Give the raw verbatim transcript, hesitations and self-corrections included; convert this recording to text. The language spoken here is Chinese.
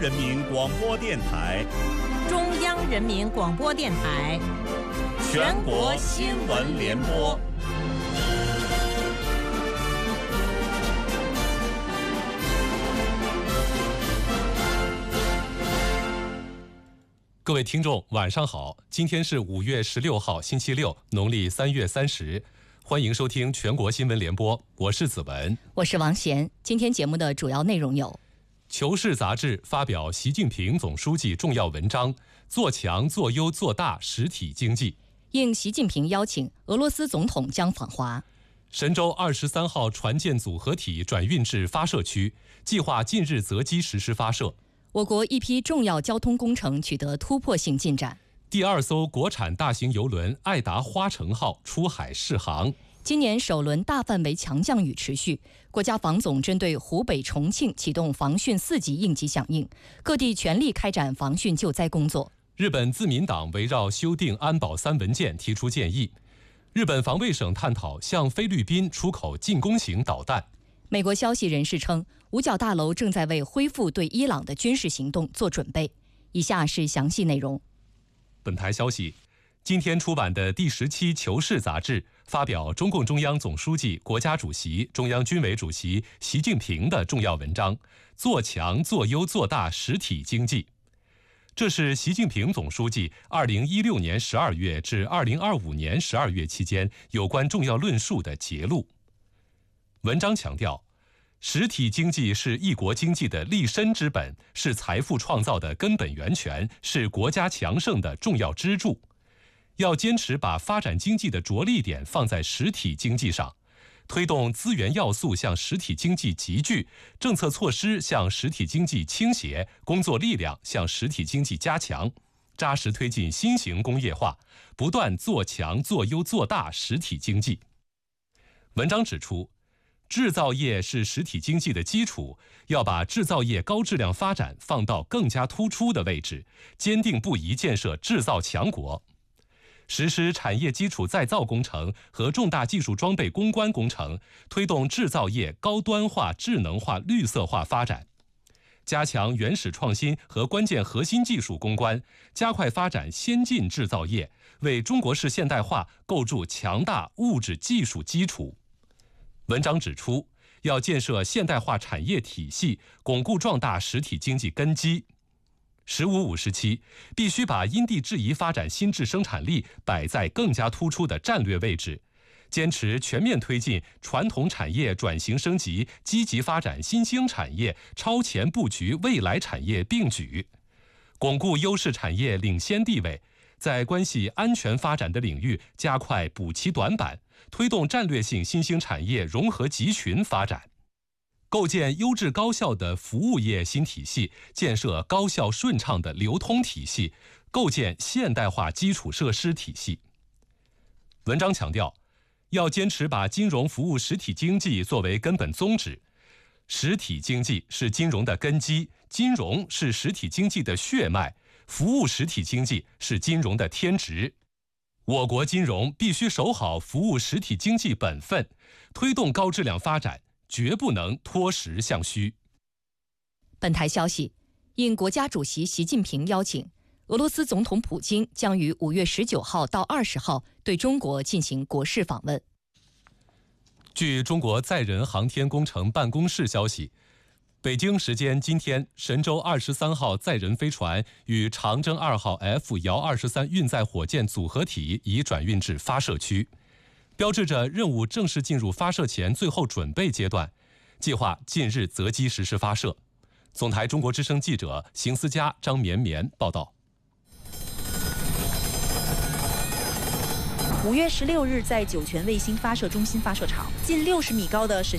人民广播电台、 中央人民广播电台、 全国新闻联播。 各位听众，晚上好！今天是五月十六号，星期六，农历三月三十。欢迎收听全国新闻联播，我是子文， 我是王贤。今天节目的主要内容有： 《求是》杂志发表习近平总书记重要文章，做强、做优、做大实体经济。 应习近平邀请，俄罗斯总统将访华。 神舟二十三号船舰组合体转运至发射区，计划近日择机实施发射。 我国一批重要交通工程取得突破性进展。 第二艘国产大型邮轮爱达花城号出海试航。 今年首轮大范围强降雨持续，国家防总针对湖北、重庆启动防汛四级应急响应，各地全力开展防汛救灾工作。 日本自民党围绕修订安保三文件提出建议。日本防卫省探讨向菲律宾出口进攻型导弹。 美国消息人士称，五角大楼正在为恢复对伊朗的军事行动做准备。以下是详细内容。 本台消息，今天出版的第十期《求是》杂志发表中共中央总书记、国家主席、中央军委主席习近平的重要文章，做强、做优、做大实体经济。这是习近平总书记二零一六年十二月至二零二五年十二月期间有关重要论述的节录。文章强调，实体经济是一国经济的立身之本，是财富创造的根本源泉，是国家强盛的重要支柱。要坚持把发展经济的着力点放在实体经济上，推动资源要素向实体经济集聚，政策措施向实体经济倾斜，工作力量向实体经济加强，扎实推进新型工业化，不断做强、做优、做大实体经济。文章指出，制造业是实体经济的基础，要把制造业高质量发展放到更加突出的位置，坚定不移建设制造强国。实施产业基础再造工程和重大技术装备攻关工程，推动制造业高端化、智能化、绿色化发展，加强原始创新和关键核心技术攻关，加快发展先进制造业，为中国式现代化构筑强大物质技术基础。文章指出，要建设现代化产业体系，巩固壮大实体经济根基。十五五时期，必须把因地制宜发展新质生产力摆在更加突出的战略位置，坚持全面推进传统产业转型升级，积极发展新兴产业，超前布局未来产业并举，巩固优势产业领先地位，在关系安全发展的领域加快补齐短板，推动战略性新兴产业融合集群发展，构建优质高效的服务业新体系，建设高效顺畅的流通体系，构建现代化基础设施体系。文章强调，要坚持把金融服务实体经济作为根本宗旨。实体经济是金融的根基，金融是实体经济的血脉，服务实体经济是金融的天职。我国金融必须守好服务实体经济本分，推动高质量发展，绝不能脱实向虚。 本台消息，应国家主席习近平邀请，俄罗斯总统普京将于五月十九号到二十号对中国进行国事访问。 据中国载人航天工程办公室消息，北京时间今天，神舟二十三号载人飞船与长征二号 F 遥二十三运载火箭组合体已转运至发射区，标志着任务正式进入发射前最后准备阶段，计划近日择机实施发射。总台中国之声记者邢思佳、张绵绵报道。 五月十六日，在酒泉卫星发射中心发射场，近六十米高的神